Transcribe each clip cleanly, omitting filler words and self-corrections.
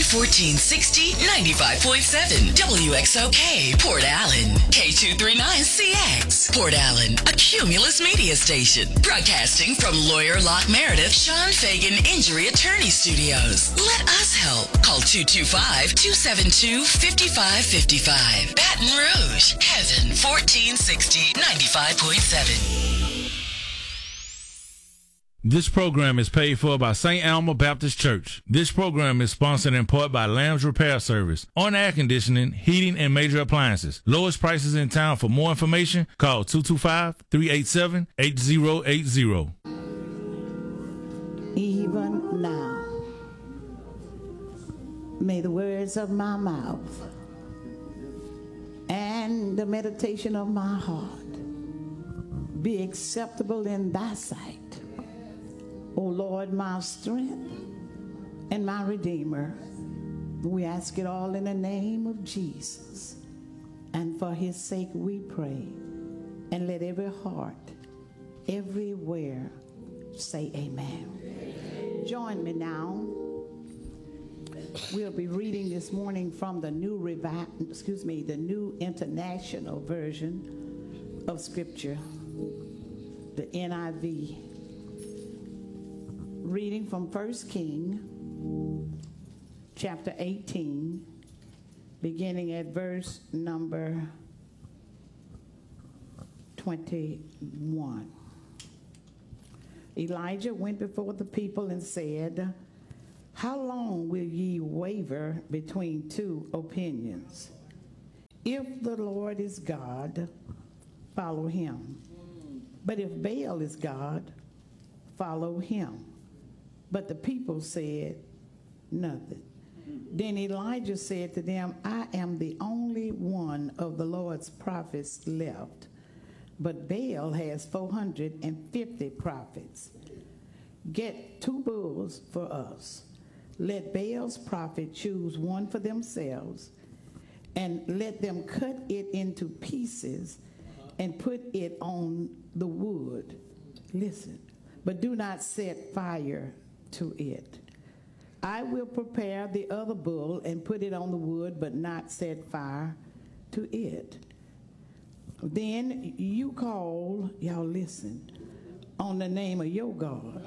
1460 95.7 WXOK Port Allen, K239CX Port Allen, a Cumulus media station, broadcasting from Lawyer Locke Meredith Sean Fagan Injury Attorney Studios. Let us help. Call 225-272-5555. Baton Rouge, Heaven, 1460 95.7. This program is paid for by St. Alma Baptist Church. This program is sponsored in part by Lamb's Repair Service on air conditioning, heating, and major appliances. Lowest prices in town. For more information, call 225-387-8080. Even now, may the words of my mouth and the meditation of my heart be acceptable in thy sight, O Lord, my strength and my Redeemer. We ask it all in the name of Jesus. And for his sake we pray. And let every heart, everywhere, say amen. Join me now. We'll be reading this morning from the New International Version of Scripture, the NIV. Reading from 1 Kings, chapter 18, beginning at verse number 21. Elijah went before the people and said, "How long will ye waver between two opinions? If the Lord is God, follow him. But if Baal is God, follow him." But the people said nothing. Then Elijah said to them, "I am the only one of the Lord's prophets left, but Baal has 450 prophets. Get 2 bulls for us. Let Baal's prophet choose one for themselves, and let them cut it into pieces and put it on the wood." Listen, "but do not set fire to it. I will prepare the other bull and put it on the wood, but not set fire to it. Then you call," y'all listen, "on the name of your God,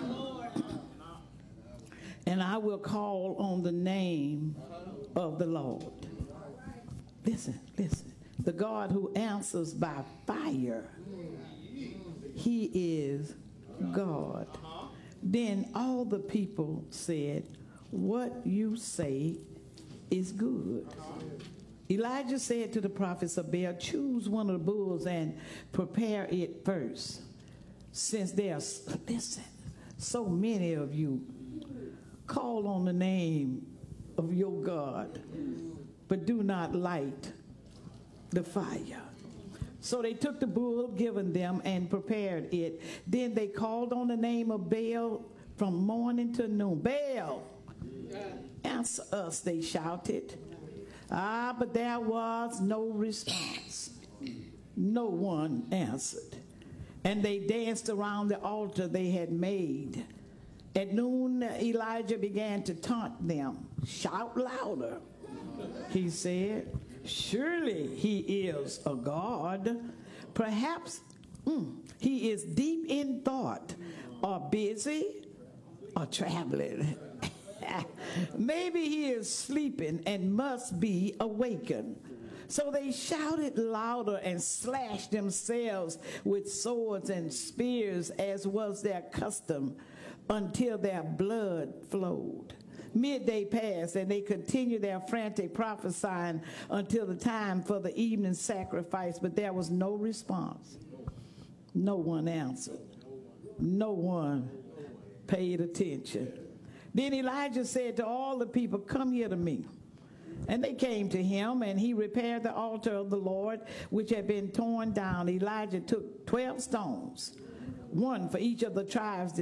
and I will call on the name of the Lord." Listen, "the God who answers by fire, he is God." Then all the people said, "What you say is good." Elijah said to the prophets of Baal, "Choose one of the bulls and prepare it first, since there's, listen, so many of you. Call on the name of your God, but do not light the fire." So they took the bull given them and prepared it. Then they called on the name of Baal from morning to noon. "Baal, answer us," they shouted. But there was no response. No one answered. And they danced around the altar they had made. At noon, Elijah began to taunt them. "Shout louder," he said. "Surely he is a god. Perhaps he is deep in thought, or busy, or traveling. Maybe he is sleeping and must be awakened." So they shouted louder and slashed themselves with swords and spears, as was their custom, until their blood flowed. Midday passed, and they continued their frantic prophesying until the time for the evening sacrifice, but there was no response. No one answered. No one paid attention. Then Elijah said to all the people, "Come here to me." And they came to him, and he repaired the altar of the Lord, which had been torn down. Elijah took 12 stones, one for each of the tribes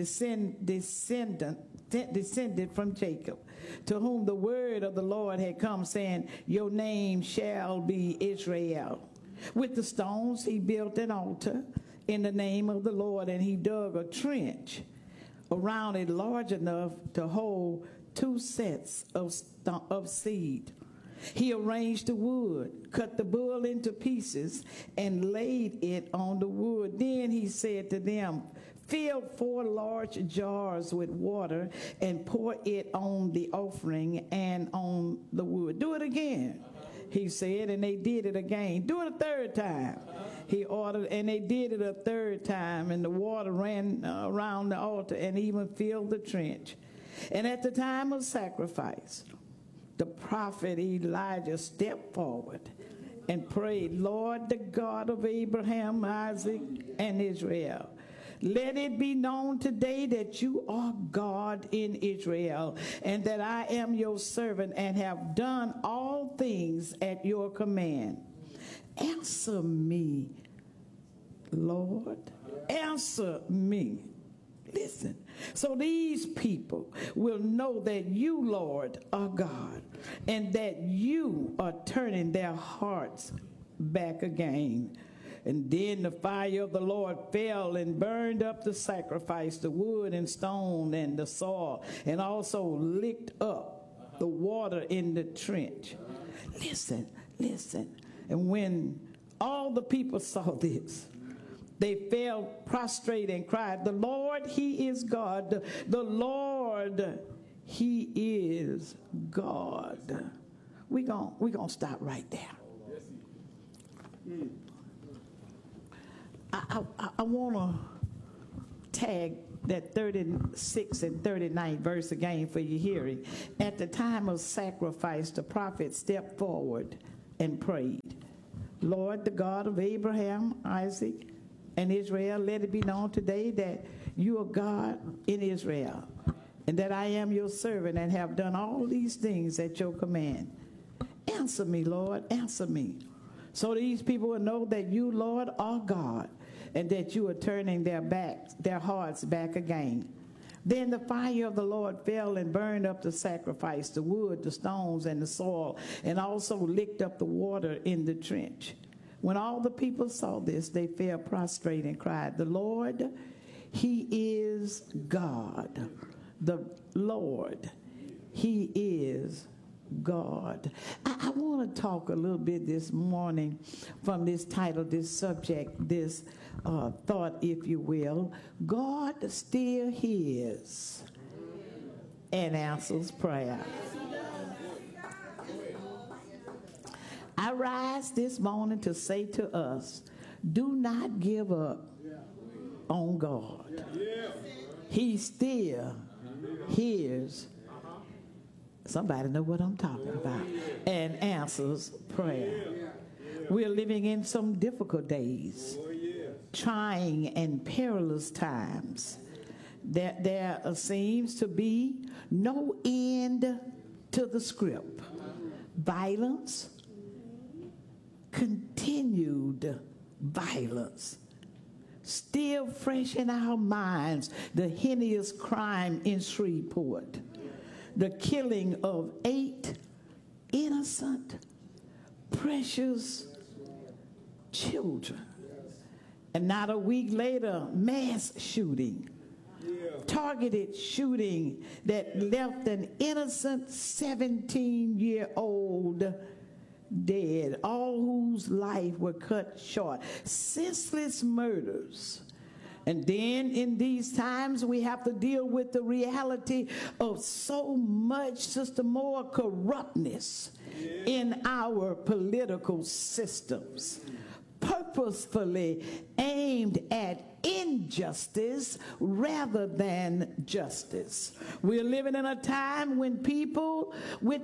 descended from Jacob, to whom the word of the Lord had come, saying, "Your name shall be Israel." With the stones he built an altar in the name of the Lord, and he dug a trench around it large enough to hold 2 sets of seed. He arranged the wood, cut the bull into pieces, and laid it on the wood. Then he said to them, fill 4 large jars with water and pour it on the offering and on the wood. Do it again, he said, and they did it again. Do it a 3rd time, he ordered, and they did it a 3rd time, and the water ran around the altar and even filled the trench. And at the time of sacrifice, the prophet Elijah stepped forward and prayed, Lord, the God of Abraham, Isaac, and Israel, let it be known today that you are God in Israel, and that I am your servant and have done all things at your command. Answer me, Lord. Answer me. Listen, so these people will know that you, Lord, are God, and that you are turning their hearts back again. And then the fire of the Lord fell and burned up the sacrifice, the wood and stone and the soil, and also licked up the water in the trench. Listen, listen. And when all the people saw this, they fell prostrate and cried, the Lord, he is God. The Lord, he is God. We're gonna stop right there. I want to tag that 36 and 39 verse again for your hearing. At the time of sacrifice, the prophet stepped forward and prayed, Lord, the God of Abraham, Isaac, and Israel, let it be known today that you are God in Israel, and that I am your servant and have done all these things at your command. Answer me, Lord, answer me. So these people will know that you, Lord, are God, and that you are turning their hearts back again. Then the fire of the Lord fell and burned up the sacrifice, the wood, the stones, and the soil, and also licked up the water in the trench. When all the people saw this, they fell prostrate and cried, the Lord, he is God. The Lord, he is God. I want to talk a little bit this morning from this title, this subject, this thought, if you will. God still hears and answers prayer. I rise this morning to say to us, do not give up on God. He still hears, somebody know what I'm talking about, and answers prayer. We're living in some difficult days, trying and perilous times. There seems to be no end to the script. Violence, continued violence, still fresh in our minds, the heinous crime in Shreveport, the killing of 8 innocent, precious children, and not a week later, mass shooting, targeted shooting that left an innocent 17-year-old dead, all whose life were cut short. Senseless murders. And then in these times, we have to deal with the reality of so much, Sister Moore, corruptness in our political systems, purposefully aimed at injustice rather than justice. We're living in a time when people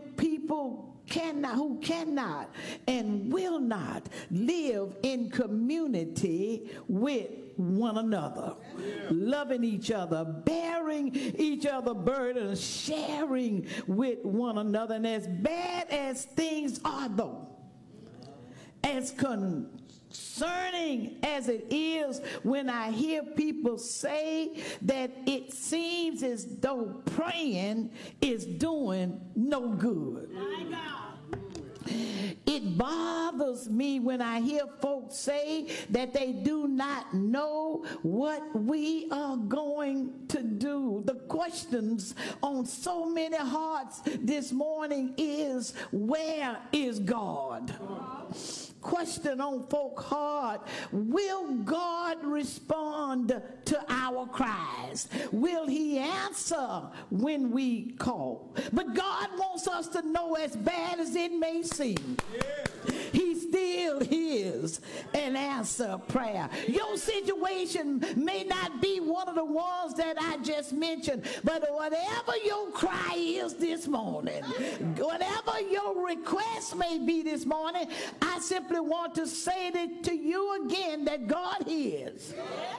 who cannot and will not live in community with one another, loving each other, bearing each other burdens, sharing with one another. And as bad as things are, though, as concerning as it is when I hear people say that it seems as though praying is doing no good. My God. It bothers me when I hear folks say that they do not know what we are going to do. The questions on so many hearts this morning is, where is God? Question on folk heart, will God respond to our cries? Will he answer when we call? But God wants us to know, as bad as it may seem, he still hears and answers prayer. Your situation may not be one of the ones that I just mentioned, but whatever your cry is this morning, whatever your request may be this morning, I simply want to say that to you again, that God hears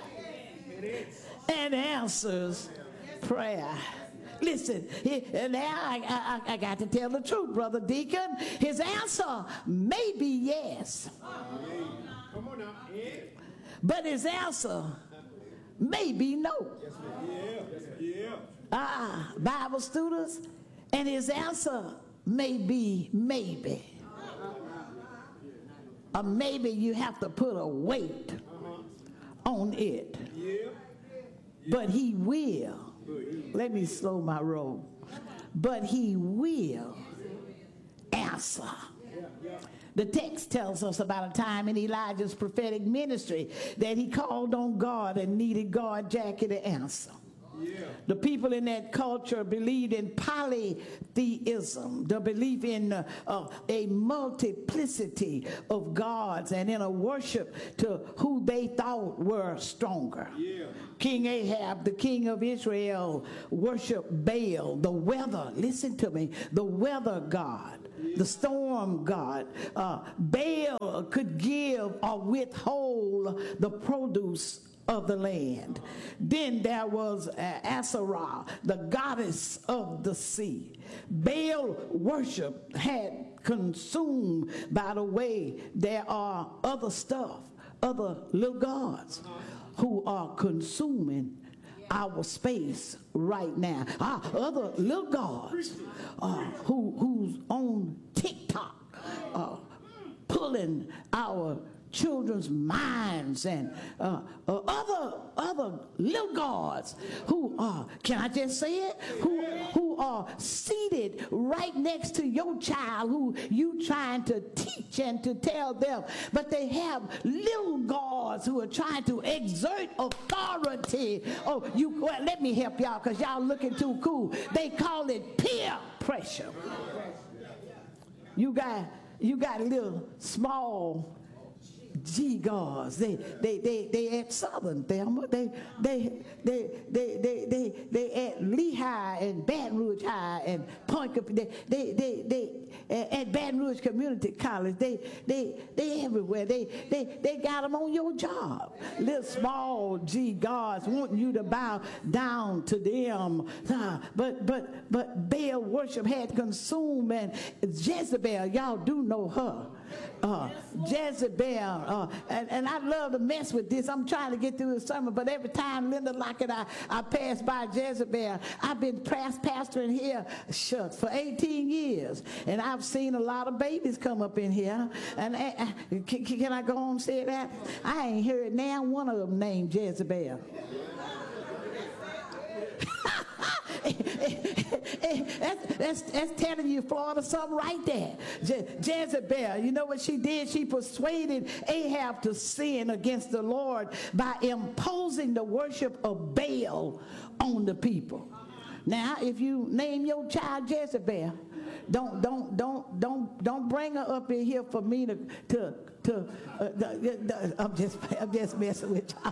and answers prayer. Listen, now I got to tell the truth, Brother Deacon. His answer may be yes. Come on now. But his answer may be no. Bible students, and his answer may be maybe. Or maybe you have to put a weight on it. But he will. Let me slow my roll. But he will answer. The text tells us about a time in Elijah's prophetic ministry that he called on God and needed God Jackie to answer. The people in that culture believed in polytheism, the belief in a multiplicity of gods, and in a worship to who they thought were stronger. King Ahab, the king of Israel, worshiped Baal, the weather, listen to me, the weather god, the storm god. Baal could give or withhold the produce of the land. Then there was Asherah, the goddess of the sea. Baal worship had consumed, by the way, there are other stuff, other little gods who are consuming our space right now. Other little gods who's on TikTok pulling our children's minds, and other little gods who are, can I just say it, who are seated right next to your child, who you trying to teach and to tell them, but they have little gods who are trying to exert authority. Well, let me help y'all, because y'all looking too cool. They call it peer pressure. You got little small G gods. They at Southern Thelma. They at Lehigh and Baton Rouge High and Point. They at Baton Rouge Community College. They everywhere. They got them on your job. Little small G gods wanting you to bow down to them. But Baal worship had consumed, and Jezebel, y'all do know her. Jezebel, and I love to mess with this. I'm trying to get through the sermon, but every time Linda Lockett I pass by Jezebel, I've been pastoring here, for 18 years, and I've seen a lot of babies come up in here. And can I go on and say that? I ain't heard now one of them named Jezebel. That's telling you, Florida, something right there. Jezebel, you know what she did? She persuaded Ahab to sin against the Lord by imposing the worship of Baal on the people. Now, if you name your child Jezebel, don't bring her up in here for me to I'm just messing with you.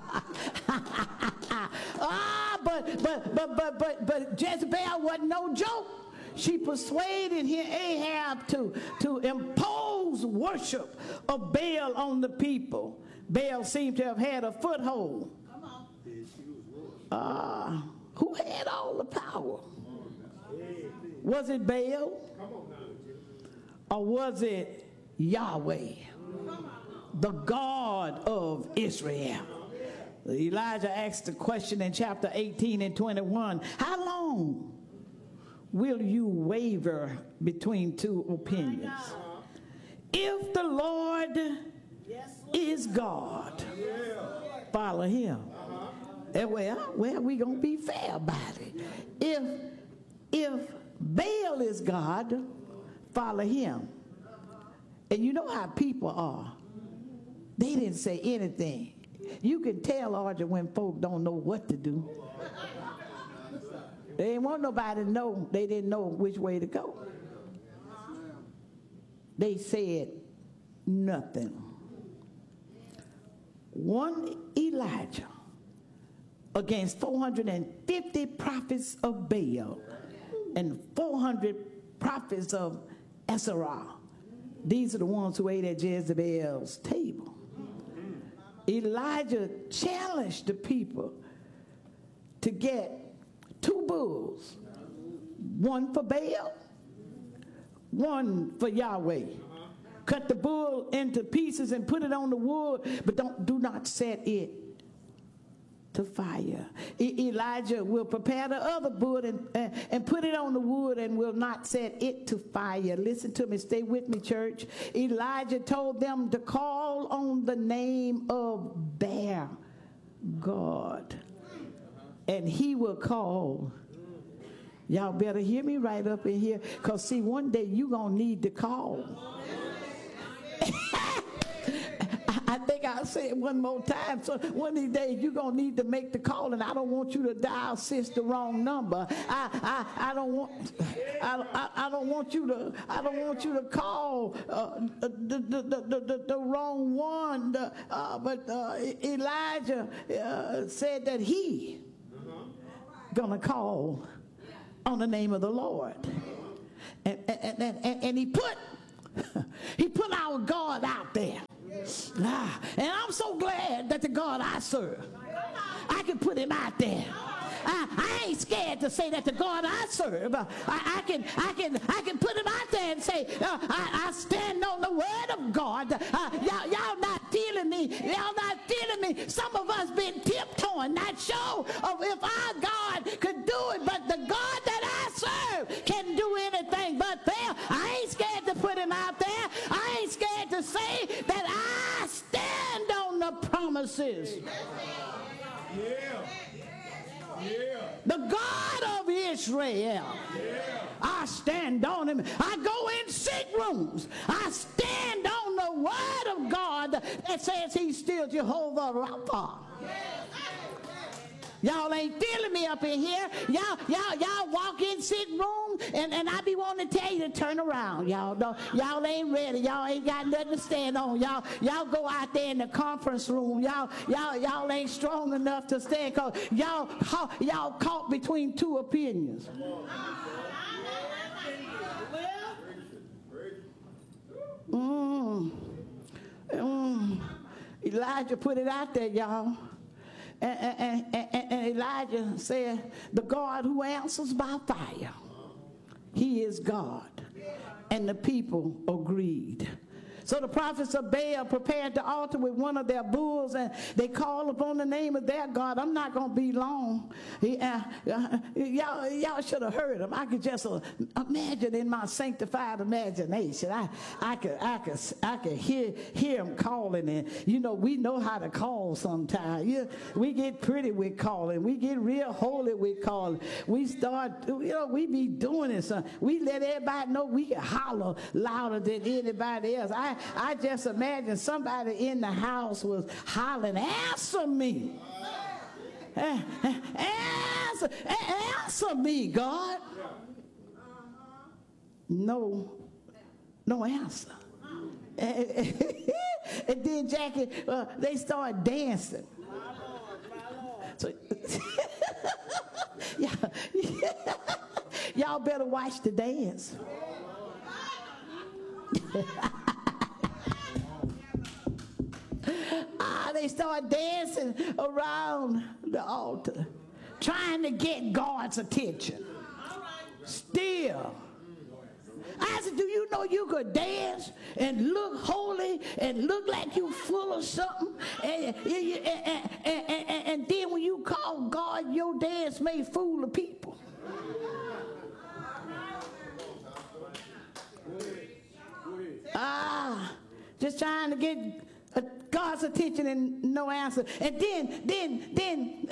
But Jezebel wasn't no joke. She persuaded Ahab to impose worship of Baal on the people. Baal seemed to have had a foothold. Who had all the power? Was it Baal? Or was it Yahweh, the God of Israel? Elijah asked the question in chapter 18 and 21, how long will you waver between two opinions? If the Lord is God, follow him. And well, we gonna be fair about it. If Baal is God, follow him. And you know how people are. They didn't say anything. You can tell, Audrey, when folk don't know what to do. They didn't want nobody to know. They didn't know which way to go. They said nothing. One Elijah against 450 prophets of Baal and 400 prophets of Asherah. These are the ones who ate at Jezebel's table. Elijah challenged the people to get 2 bulls, one for Baal, one for Yahweh. Cut the bull into pieces and put it on the wood, but do not set it to fire. Elijah will prepare the other wood and put it on the wood and will not set it to fire. Listen to me. Stay with me, church. Elijah told them to call on the name of Baal God, and he will call. Y'all better hear me right up in here, because see, one day you're going to need to call. I think I'll say it one more time. So one of these days you're gonna need to make the call, and I don't want you to dial the wrong number. I don't want you to call the wrong one. But Elijah said that he gonna call on the name of the Lord, and he put our God out there. And I'm so glad that the God I serve, I can put him out there. I ain't scared to say that the God I serve, I can put him out there and say, I stand on the word of God. Y'all not feeling me. Y'all not feeling me. Some of us been tiptoeing, not sure of if our God could do it, but the God that I serve can do anything but fail. I ain't scared to put him out there. I ain't scared to say that I stand on the promises. The God of Israel. I stand on him. I go in sick rooms. I stand on the word of God that says he's still Jehovah Rapha. Y'all ain't feeling me up in here. Y'all walk in sick room and I be wanting to tell you to turn around. Y'all ain't ready. Y'all ain't got nothing to stand on. Y'all go out there in the conference room. Y'all ain't strong enough to stand, cause y'all caught between 2 opinions. Elijah put it out there, y'all. And Elijah said, the God who answers by fire, he is God. And the people agreed. So the prophets of Baal prepared the altar with one of their bulls, and they called upon the name of their God. I'm not going to be long. Y'all should have heard him. I could just imagine in my sanctified imagination. I could hear him calling, and we know how to call sometimes. We get pretty with calling. We get real holy with calling. We start, we be doing it. We let everybody know we can holler louder than anybody else. I just imagine somebody in the house was hollering, answer me. Answer me, God. No answer. And then Jackie, they started dancing. So, y'all better watch the dance. They started dancing around the altar, trying to get God's attention. Still, I said, do you know you could dance and look holy and look like you full of something? And then when you call God, your dance may fool the people. just trying to get God's attention and no answer. And then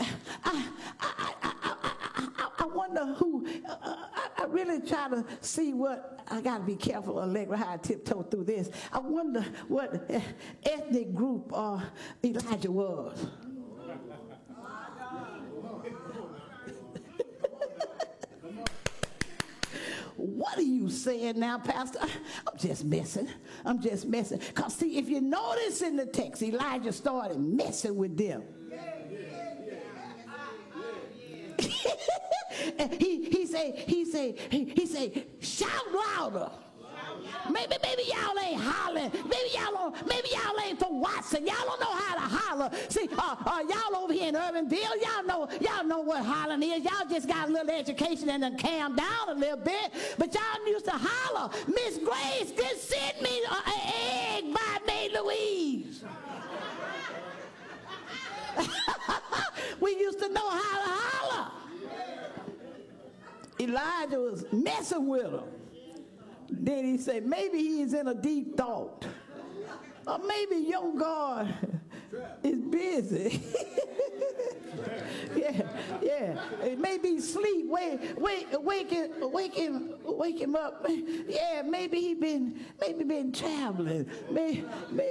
I wonder who. I really try to see what. I got to be careful, Allegra, how I tiptoe through this. I wonder what ethnic group Elijah was. What are you saying now, Pastor? I'm just messing. Because see, if you notice in the text, Elijah started messing with them. He say, shout louder. Maybe y'all ain't hollering. Maybe y'all ain't from Watson. Y'all don't know how to holler. See, y'all over here in Irvinville, y'all know what hollering is. Y'all just got a little education and then calm down a little bit. But y'all used to holler, Miss Grace, just send me an egg by May Louise. We used to know how to holler. Elijah was messing with him. Then he said, maybe he's in a deep thought. Or maybe your God is busy. Yeah. Maybe sleep. Wake him up. Yeah, maybe he been traveling. Maybe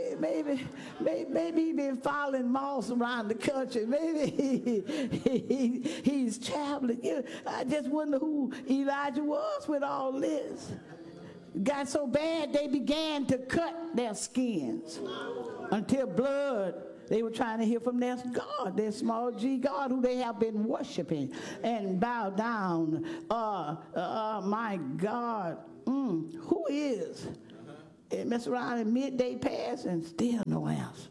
he been following moss around the country. Maybe he's traveling. I just wonder who Elijah was with all this. Got so bad they began to cut their skins until blood. They were trying to hear from their God, their small g God, who they have been worshiping and bow down. My God, who is? It mess around in midday pass and still no answer.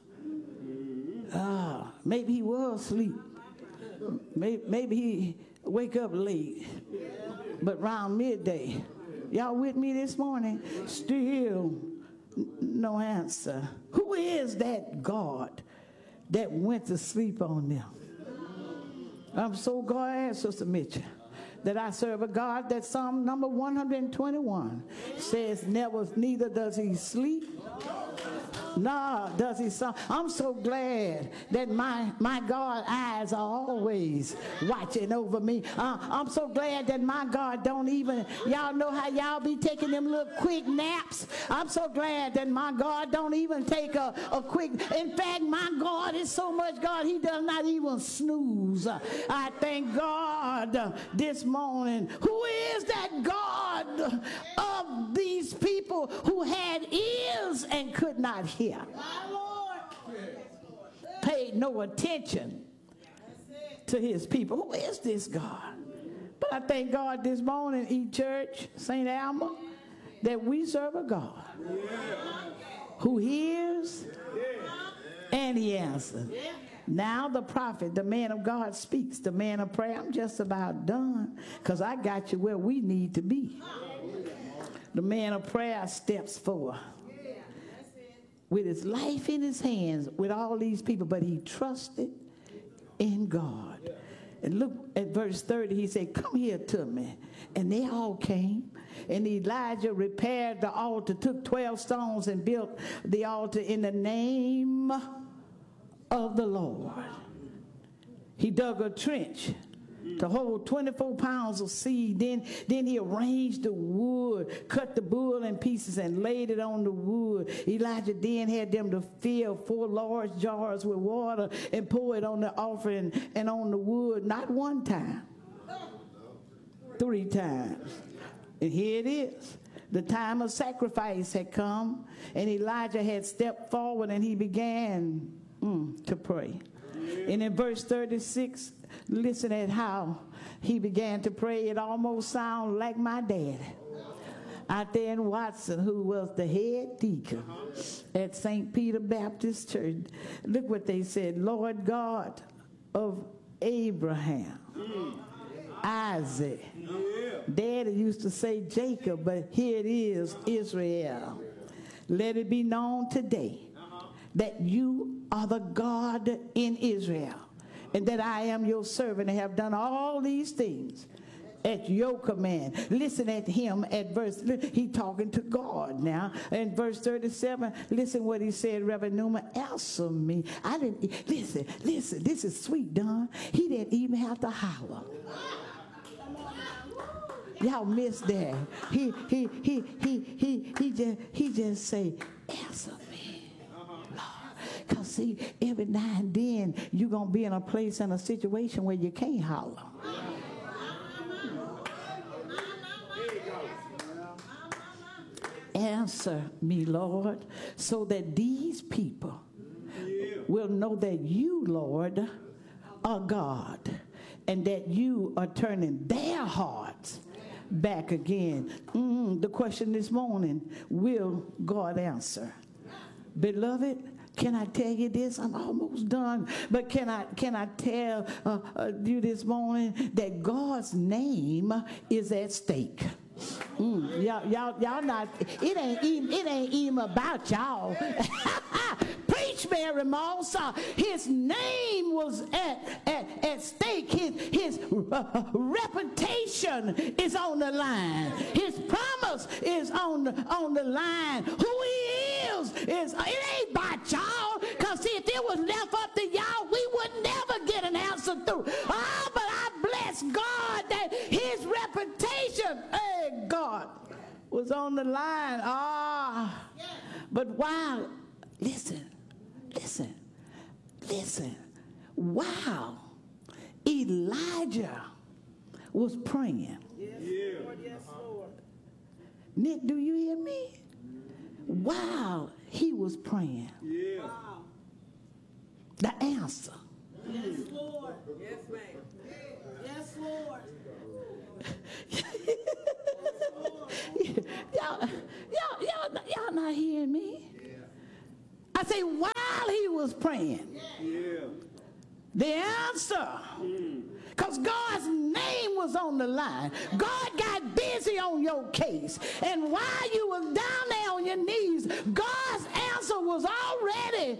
Maybe he was asleep. Maybe he wake up late, but around midday. Y'all with me this morning? Still no answer. Who is that God that went to sleep on them? I'm so glad, Sister Mitchell, that I serve a God that Psalm number 121 says neither does he sleep, nor does he sleep. I'm so glad that my God eyes are always watching over me. I'm so glad that my God don't even, y'all know how y'all be taking them little quick naps. I'm so glad that my God don't even take a quick, in fact, my God is so much God, he does not even snooze. I thank God this morning. Who is that God of these people who had ears and could not hear? Paid no attention to his people. Who is this God? But I thank God this morning, E-Church, St. Alma, that we serve a God who hears and he answers. Now the prophet, the man of God speaks, the man of prayer. I'm just about done because I got you where we need to be. The man of prayer steps forward with his life in his hands with all these people, but he trusted in God. And look at verse 30, he said, come here to me. And they all came. And Elijah repaired the altar, took 12 stones and built the altar in the name of the Lord. He dug a trench to hold 24 pounds of seed. Then he arranged the wood, cut the bull in pieces and laid it on the wood. Elijah then had them to fill 4 large jars with water and pour it on the offering and on the wood, not one time, 3 times. And here it is. The time of sacrifice had come, and Elijah had stepped forward and he began to pray. And in verse 36, listen at how he began to pray. It almost sounds like my daddy out there in Watson, who was the head deacon at St. Peter Baptist Church. Look what they said. Lord God of Abraham, Isaac. Daddy used to say Jacob, but here it is, Israel. Let it be known today that you are the God in Israel, and that I am your servant and have done all these things at your command. Listen at him at verse, he talking to God now. In verse 37, listen what he said, Reverend Newman, answer me. I didn't, listen, this is sweet, Don. He didn't even have to holler. Y'all missed that. He just say, answer me, Lord. Because see, every now and then you're going to be in a place and a situation where you can't holler. Answer me, Lord, so that these people will know that you, Lord, are God, and that you are turning their hearts back again. The question this morning, will God answer? Beloved, can I tell you this? I'm almost done. But can I tell you this morning that God's name is at stake? Y'all not. It ain't even about y'all. Preach, Mary Moss. His name was at stake. His reputation is on the line. His promise is on the line. Who he is it ain't about y'all. Because see, if it was left up to y'all, we would never get an answer through. Oh, but I bless God that his reputation, hey God, was on the line. But while, listen. While Elijah was praying. Yes, Lord. Nick, do you hear me? While he was praying. Yeah. The answer. Yes, Lord. Yes, ma'am. Yes, Lord. Y'all not hearing me? I say while he was praying, the answer, because God's name was on the line. God got busy on your case. And while you was down there on your knees, God's answer was already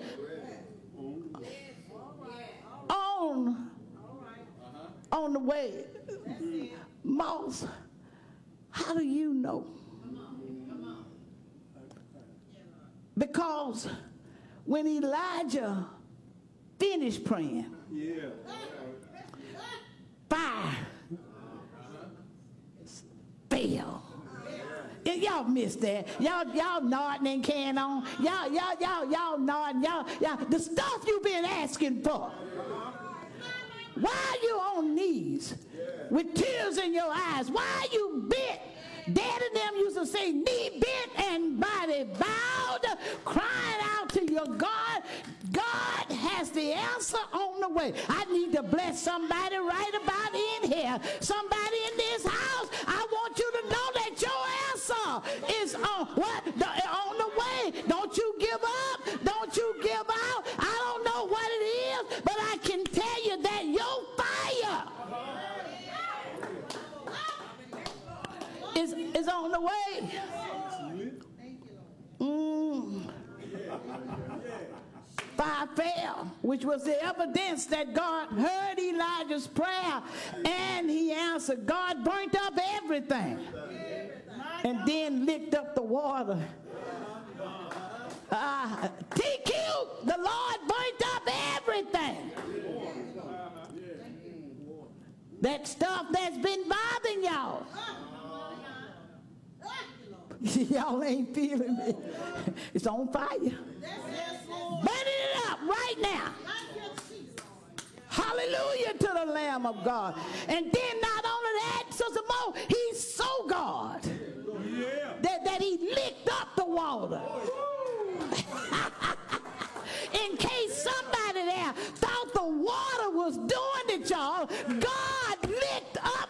on the way. Moss, how do you know? Because when Elijah finished praying, fire fell. Y'all missed that. Y'all nodding and carrying on. Y'all nodding. Y'all the stuff you've been asking for. Why you on knees with tears in your eyes? Why you bent? Dad and them used to say, knee bent and body bowed, crying out to your God. God has the answer on the way. I need to bless somebody right about in here. Somebody in this house, I want you to know that your answer is on the way. Don't you give up. Don't you give out. I don't know what it is, but I can tell you that your fire is on the way. Fire fell, which was the evidence that God heard Elijah's prayer and he answered. God burnt up everything and then licked up the water. TQ, the Lord burnt up everything. That stuff that's been bothering y'all. Y'all ain't feeling me. It's on fire. Burning it up right now. Hallelujah to the Lamb of God. And then not only that, Sister Mo, he's so God that he licked up the water. In case somebody there thought the water was doing it, y'all, God licked up.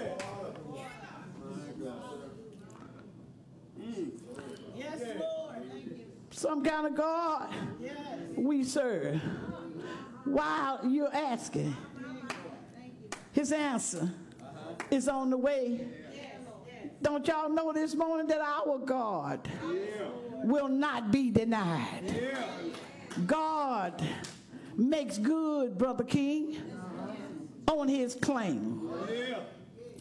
Yes, Lord. Some kind of God we serve. While you're asking, his answer is on the way. Don't y'all know this morning that our God will not be denied? God makes good, Brother King, on his claim.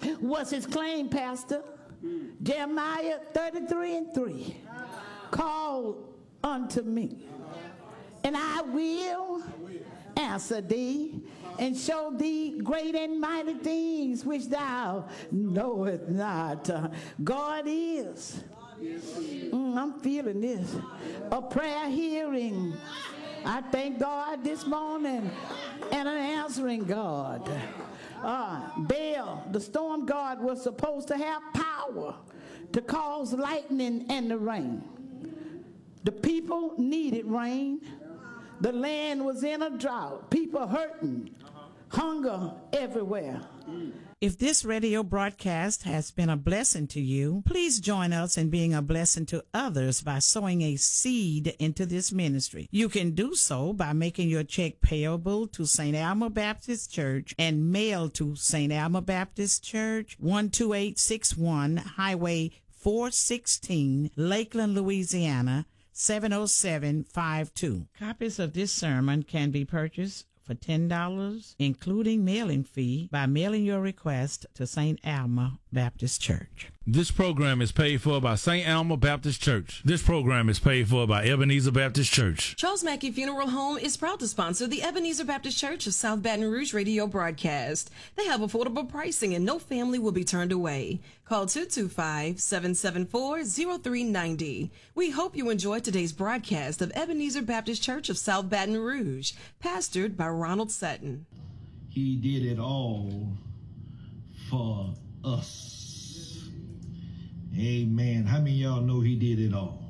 What's his claim, Pastor? Jeremiah 33:3. Call unto me, and I will answer thee, and show thee great and mighty things which thou knowest not. God is. I'm feeling this. A prayer hearing. I thank God this morning, and an answering God. Baal, the storm god, was supposed to have power to cause lightning and the rain. The people needed rain. The land was in a drought. People hurting. Hunger everywhere. If this radio broadcast has been a blessing to you, please join us in being a blessing to others by sowing a seed into this ministry. You can do so by making your check payable to St. Alma Baptist Church and mail to St. Alma Baptist Church, 12861 Highway 416, Lakeland, Louisiana, 70752. Copies of this sermon can be purchased for $10, including mailing fee, by mailing your request to St. Alma Baptist Church. This program is paid for by St. Alma Baptist Church. This program is paid for by Ebenezer Baptist Church. Charles Mackey Funeral Home is proud to sponsor the Ebenezer Baptist Church of South Baton Rouge radio broadcast. They have affordable pricing and no family will be turned away. Call 225-774-0390. We hope you enjoyed today's broadcast of Ebenezer Baptist Church of South Baton Rouge, pastored by Ronald Sutton. He did it all for us. Amen. How many of y'all know he did it all?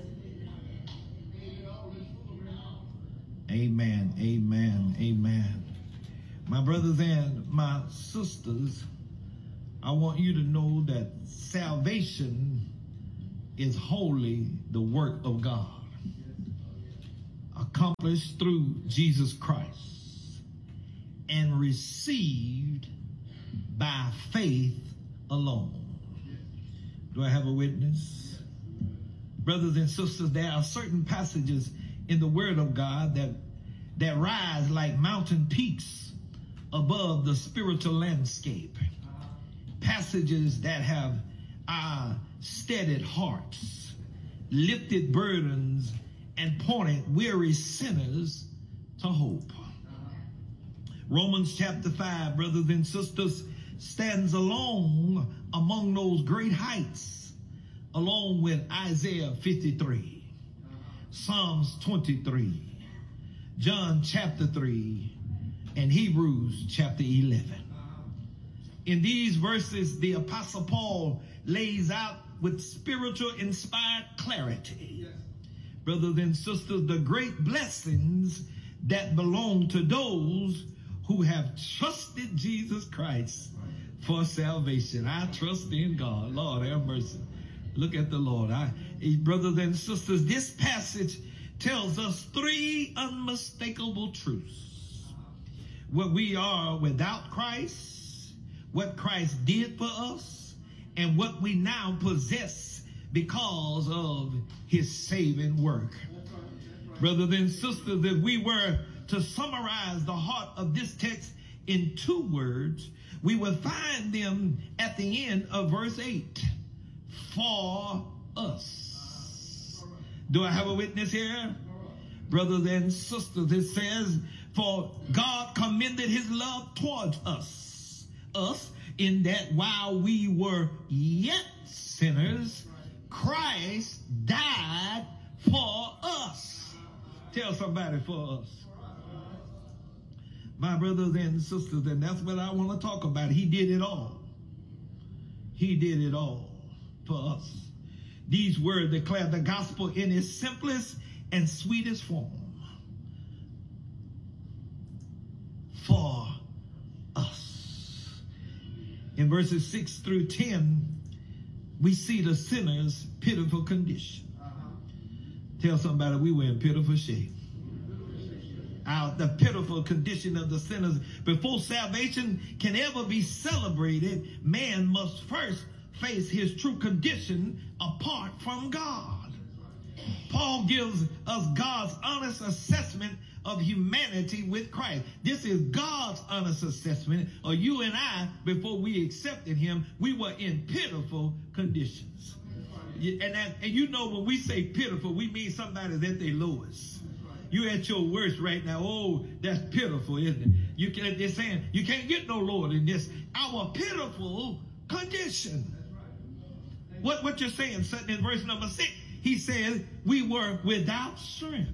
Amen. Amen. Amen. My brothers and my sisters, I want you to know that salvation is wholly the work of God, accomplished through Jesus Christ and received by faith alone. Do I have a witness? Brothers and sisters, there are certain passages in the Word of God that rise like mountain peaks above the spiritual landscape. Passages that have steadied hearts, lifted burdens, and pointed weary sinners to hope. Romans chapter 5, brothers and sisters, stands alone among those great heights, along with Isaiah 53, Psalms 23, John chapter 3, and Hebrews chapter 11. In these verses, the Apostle Paul lays out with spiritual inspired clarity, brothers and sisters, the great blessings that belong to those who have trusted Jesus Christ for salvation. I trust in God. Lord, have mercy. Look at the Lord. Brothers and sisters, this passage tells us three unmistakable truths. What we are without Christ, what Christ did for us, and what we now possess because of his saving work. Brothers and sisters, if we were to summarize the heart of this text in two words, we will find them at the end of verse 8. For us. Do I have a witness here? Brothers and sisters, it says, for God commended his love towards us, in that while we were yet sinners, Christ died for us. Tell somebody, for us. My brothers and sisters, and that's what I want to talk about. He did it all. He did it all for us. These words declare the gospel in its simplest and sweetest form. For us. In verses 6 through 10, we see the sinner's pitiful condition. Tell somebody, we were in pitiful shape. The pitiful condition of the sinners. Before salvation can ever be celebrated, man must first face his true condition apart from God. Paul gives us God's honest assessment of humanity with Christ. This is God's honest assessment of you and I before we accepted him. We were in pitiful conditions. And you know, when we say pitiful, we mean somebody's at their lowest. You're at your worst right now. Oh, that's pitiful, isn't it? They're saying you can't get no lower than this. Our pitiful condition. What you're saying, in verse number 6, he says we were without strength.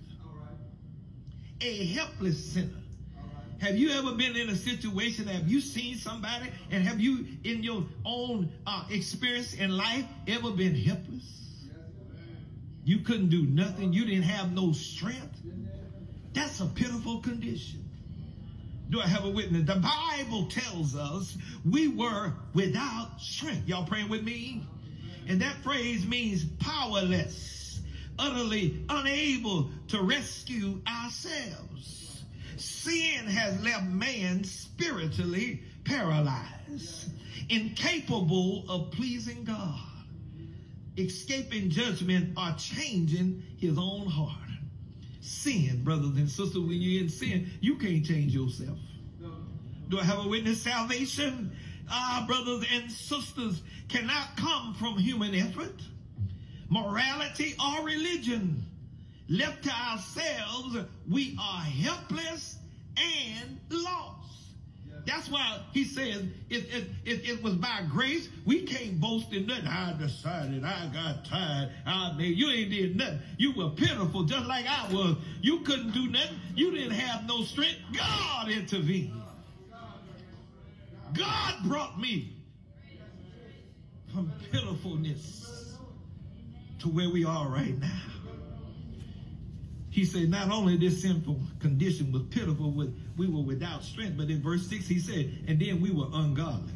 A helpless sinner. Have you ever been in a situation? Have you seen somebody, and have you in your own experience in life ever been helpless? You couldn't do nothing. You didn't have no strength. That's a pitiful condition. Do I have a witness? The Bible tells us we were without strength. Y'all praying with me? And that phrase means powerless, utterly unable to rescue ourselves. Sin has left man spiritually paralyzed, incapable of pleasing God, escaping judgment, or changing his own heart. Sin, brothers and sisters, when you're in sin, you can't change yourself. Do I have a witness? Salvation, brothers and sisters, cannot come from human effort, morality, or religion. Left to ourselves, we are helpless and lost. That's why he says if it was by grace, we can't boast in nothing. I decided, I got tired, you ain't did nothing. You were pitiful just like I was. You couldn't do nothing. You didn't have no strength. God intervened. God brought me from pitifulness to where we are right now. He said not only this sinful condition was pitiful, we were without strength, but in verse 6 he said, and then we were ungodly.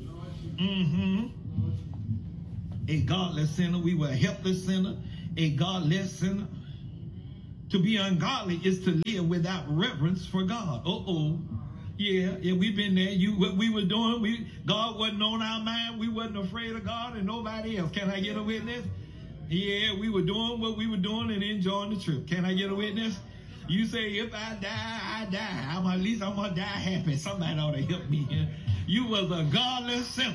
A godless sinner. We were a helpless sinner, a godless sinner. To be ungodly is to live without reverence for God. Yeah, we've been there. What we were doing, God wasn't on our mind. We wasn't afraid of God and nobody else. Can I get a witness? Yeah, we were doing what we were doing and enjoying the trip. Can I get a witness? You say, if I die, I die. At least I'm going to die happy. Somebody ought to help me here. You was a godless sinner.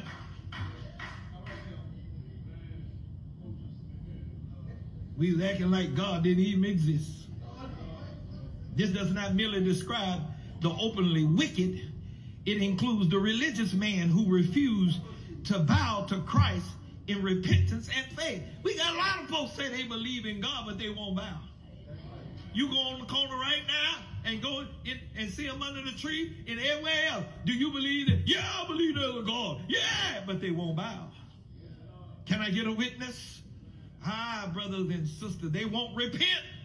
We was acting like God didn't even exist. This does not merely describe the openly wicked. It includes the religious man who refused to bow to Christ in repentance and faith. We got a lot of folks say they believe in God, but they won't bow. You go on the corner right now and go in and see them under the tree and everywhere else. Do you believe that? Yeah, I believe there's a God. Yeah, but they won't bow. Can I get a witness? Brothers and sisters, they won't repent.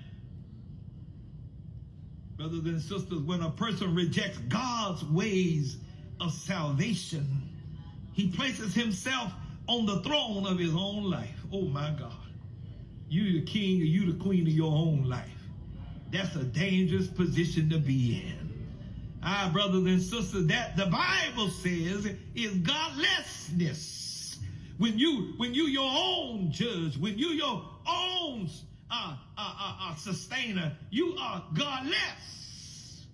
Brothers and sisters, when a person rejects God's ways of salvation, he places himself on the throne of his own life. Oh my God. You the king or you the queen of your own life. That's a dangerous position to be in. Brothers and sisters, that the Bible says is godlessness. When you your own judge, when you your own sustainer, you are godless.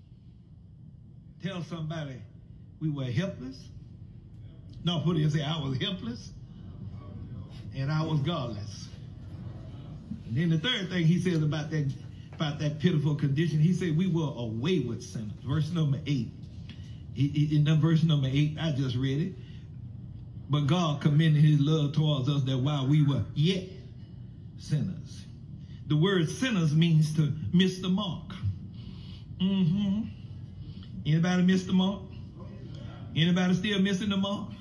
Tell somebody we were helpless. No, put it and say I was helpless and I was godless. And then the third thing he says about that pitiful condition, he said we were a wayward sinners. Verse number 8. In verse number 8, I just read it. But God commended his love towards us that while we were yet sinners. The word sinners means to miss the mark. Anybody miss the mark? Anybody still missing the mark?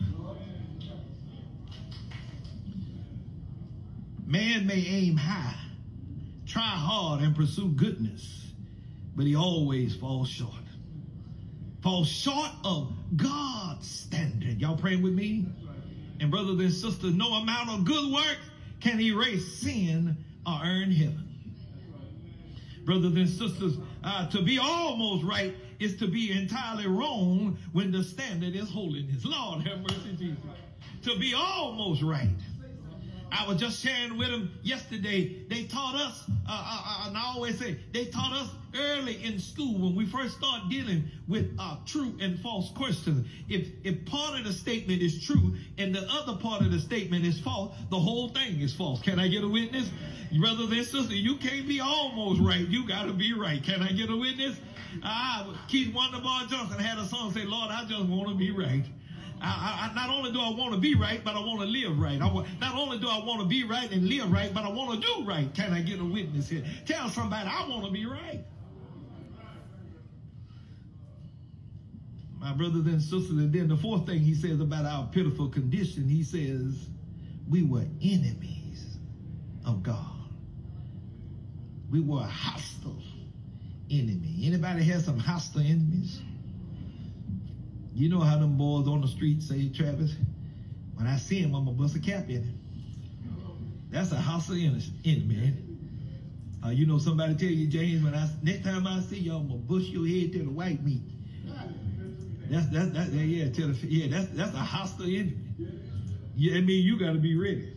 Man may aim high, try hard, and pursue goodness, but he always falls short. Falls short of God's standard. Y'all praying with me? And brothers and sisters, no amount of good work can erase sin or earn heaven. Brothers and sisters, to be almost right is to be entirely wrong when the standard is holiness. Lord have mercy, Jesus. To be almost right. I was just sharing with them yesterday. They taught us, and I always say, they taught us early in school when we first started dealing with true and false questions. If part of the statement is true and the other part of the statement is false, the whole thing is false. Can I get a witness? Brothers and sisters, you can't be almost right. You got to be right. Can I get a witness? Keith Wonderbar Johnson had a song say, Lord, I just want to be right. Not only do I want to be right, but I want to live right. Not only do I want to be right and live right, but I want to do right. Can I get a witness here? Tell somebody, I want to be right. My brothers and sisters, and then the fourth thing he says about our pitiful condition, he says, we were enemies of God. We were a hostile enemy. Anybody have some hostile enemies? You know how them boys on the street say, Travis, when I see him, I'm going to bust a cap in him. That's a hostile enemy. You know, somebody tell you, James, next time I see you, I'm going to bust your head to the white meat. That's a hostile enemy. Yeah, I mean, you got to be ready.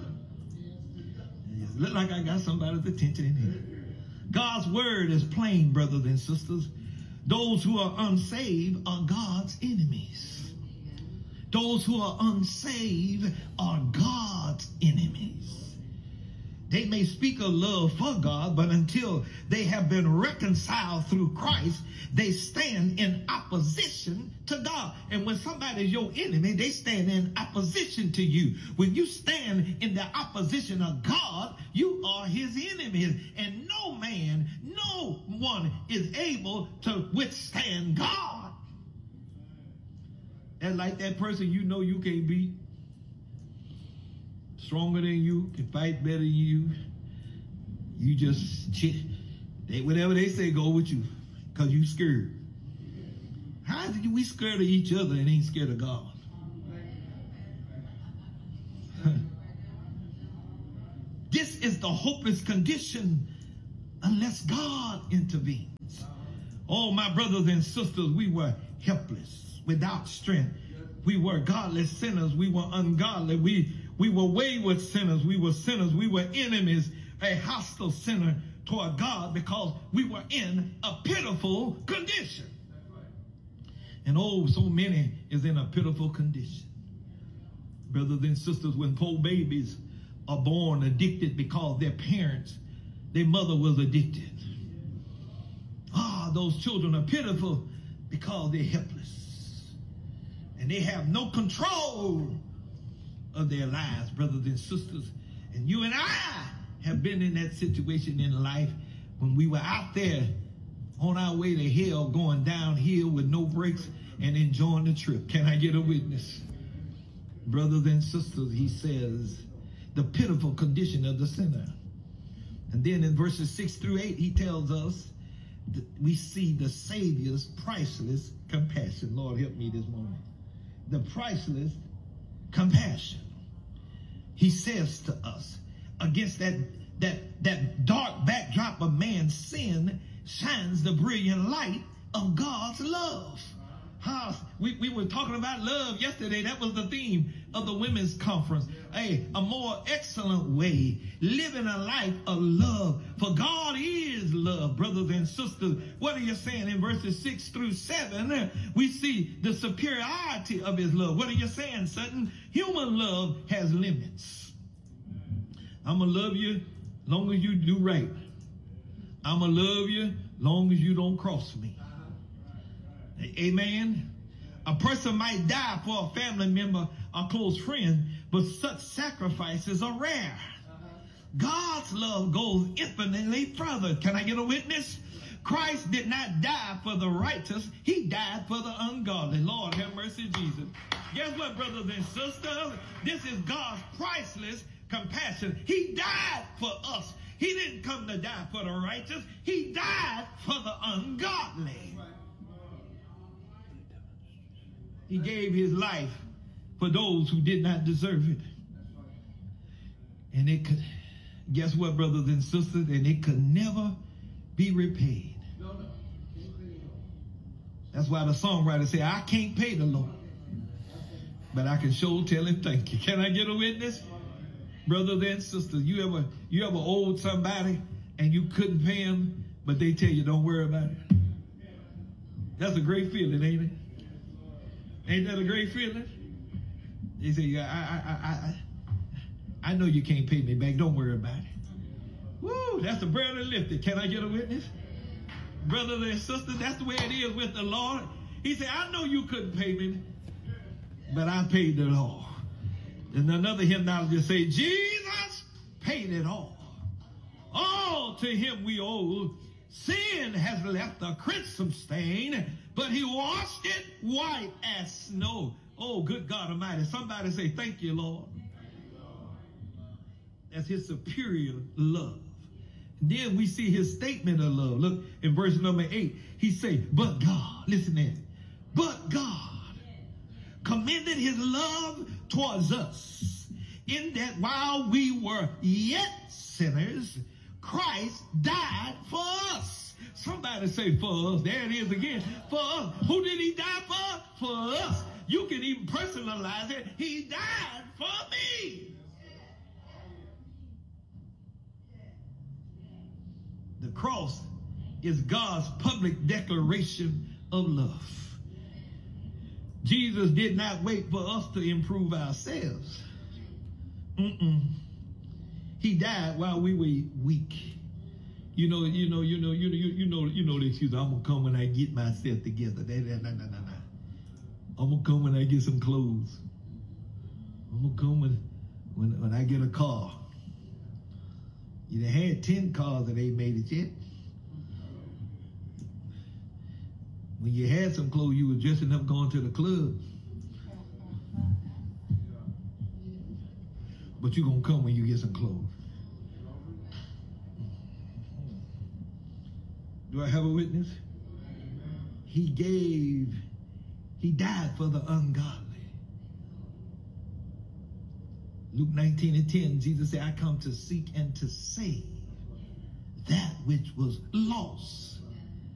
It look like I got somebody's attention in here. God's word is plain, brothers and sisters. Those who are unsaved are God's enemies. Those who are unsaved are God's enemies. They may speak of love for God, but until they have been reconciled through Christ, they stand in opposition to God. And when somebody's your enemy, they stand in opposition to you. When you stand in the opposition of God, you are his enemies. And no man, no one is able to withstand God. And like that person you know you can't beat, stronger than you, can fight better than you. You just, whatever they say, go with you, because you scared. How did we scared of each other and ain't scared of God? This is the hopeless condition unless God intervenes. Oh, my brothers and sisters, we were helpless, without strength. We were godless sinners. We were ungodly. We were wayward sinners. We were sinners. We were enemies, a hostile sinner toward God because we were in a pitiful condition. And oh, so many is in a pitiful condition. Brothers and sisters, when poor babies are born addicted because their parents, their mother was addicted. Those children are pitiful because they're helpless. And they have no control of their lives, brothers and sisters. And you and I have been in that situation in life when we were out there on our way to hell, going downhill with no brakes and enjoying the trip. Can I get a witness? Brothers and sisters, he says, the pitiful condition of the sinner. And then in verses 6 through 8, he tells us that we see the Savior's priceless compassion. Lord, help me this morning. The priceless compassion. He says to us, against that dark backdrop of man's sin shines the brilliant light of God's love. We were talking about love yesterday. That was the theme of the women's conference. A more excellent way, living a life of love. For God is love, brothers and sisters. What are you saying in verses 6 through 7? We see the superiority of his love. What are you saying, Sutton? Human love has limits. I'm going to love you long as you do right. I'm going to love you long as you don't cross me. Amen. A person might die for a family member or close friend, but such sacrifices are rare. God's love goes infinitely further. Can I get a witness? Christ did not die for the righteous. He died for the ungodly. Lord, have mercy, Jesus. Guess what, brothers and sisters? This is God's priceless compassion. He died for us. He didn't come to die for the righteous. He died for the ungodly. He gave his life for those who did not deserve it. And it could, guess what, brothers and sisters? And it could never be repaid. That's why the songwriter said, I can't pay the Lord, but I can sure tell him thank you. Can I get a witness? Brothers and sisters, you ever owed somebody and you couldn't pay them, but they tell you don't worry about it? That's a great feeling, ain't it? Ain't that a great feeling? They say, I know you can't pay me back. Don't worry about it. Woo, that's a burden lifted. Can I get a witness? Brothers and sisters, that's the way it is with the Lord. He said, I know you couldn't pay me, but I paid it all. And another hymnologist say, Jesus paid it all. All to him we owe. Sin has left a crimson stain, but he washed it white as snow. Oh, good God Almighty. Somebody say, thank you, Lord. That's his superior love. Then we see his statement of love. Look in verse number 8. He say, but God, listen there. But God commended his love towards us in that while we were yet sinners, Christ died for us. Somebody say for us. There it is again. For us. Who did he die for? For us. You can even personalize it. He died for me. The cross is God's public declaration of love. Jesus did not wait for us to improve ourselves. He died while we were weak. You know the excuse. I'm gonna come when I get myself together. No. I'm gonna come when I get some clothes. I'm gonna come when I get a car. You done had 10 cars and ain't made it yet. When you had some clothes, you were dressing up going to the club. But you're going to come when you get some clothes. Do I have a witness? He died for the ungodly. Luke 19:10, Jesus said, I come to seek and to save that which was lost.